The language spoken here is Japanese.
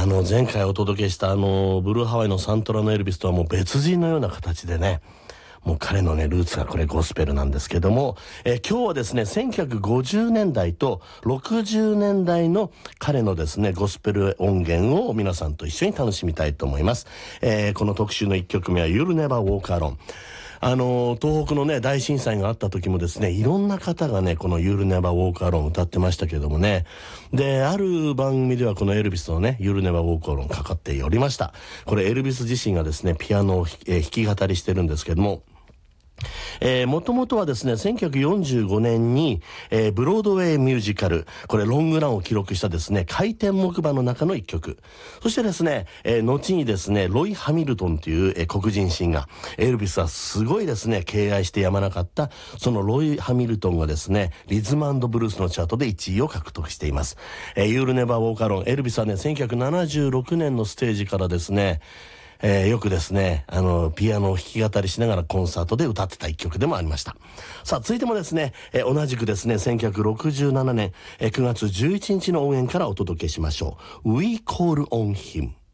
前回お届けしたブルーハワイのサントラのエルビスとはもう別人のような形でね、もう彼のね、ルーツがこれゴスペルなんですけども、今日はですね、1950年代と60年代の彼のですね、ゴスペル音源を皆さんと一緒に楽しみたいと思います。この特集の1曲目は You'll Never Walk Alone。東北のね、大震災があった時もですね、いろんな方がね、この You'll Never Walk Alone 歌ってましたけどもね。で、ある番組ではこのエルビスのね、You'll Never Walk Alone かかっておりました。これエルビス自身がですね、ピアノを弾き語りしてるんですけども、もともとはですね、1945年に、ブロードウェイミュージカル、これロングランを記録したですね、回転木馬の中の一曲。そしてですね、後にですね、ロイ・ハミルトンという、黒人シンガー、エルビスはすごいですね、敬愛してやまなかった、そのロイ・ハミルトンがですね、リズム&ブルースのチャートで1位を獲得しています。You'll Never Walk Alone、エルビスはね、1976年のステージからですね、よくですね、ピアノを弾き語りしながらコンサートで歌ってた一曲でもありました。さあ、続いてもですね、同じくですね、1967年、9月11日の音源からお届けしましょう。We Call on Him。